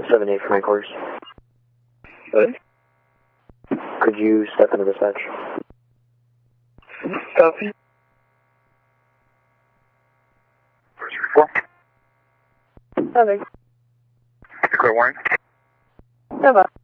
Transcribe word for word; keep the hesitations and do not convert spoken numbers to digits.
seven eight for my course. What? Could you step into dispatch? Copy. First four. Nothing. Clear warning. Never.